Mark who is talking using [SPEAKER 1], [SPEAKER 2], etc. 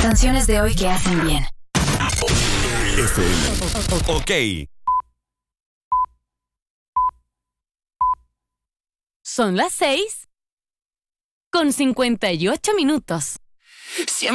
[SPEAKER 1] Canciones de hoy que hacen bien.
[SPEAKER 2] Ok.
[SPEAKER 3] Son las 6:58.